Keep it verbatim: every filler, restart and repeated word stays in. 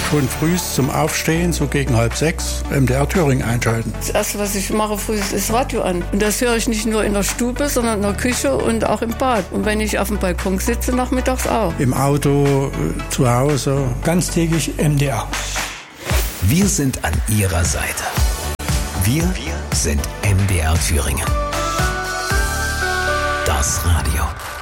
Schon früh zum Aufstehen, so gegen halb sechs, M D R Thüringen einschalten. Das Erste, was ich mache früh, ist das Radio an. Und das höre ich nicht nur in der Stube, sondern in der Küche und auch im Bad. Und wenn ich auf dem Balkon sitze, nachmittags auch. Im Auto, zu Hause. Ganztägig M D R. Wir sind an Ihrer Seite. Wir, Wir sind M D R Thüringen. Das Radio.